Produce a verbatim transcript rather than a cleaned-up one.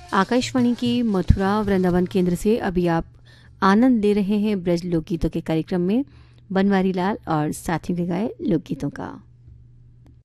आकाशवाणी की मथुरा वृंदावन केंद्र से अभी आप आनंद ले रहे हैं ब्रज लोकगीतों के कार्यक्रम में बनवारी लाल और साथियों के गाए लोकगीतों का।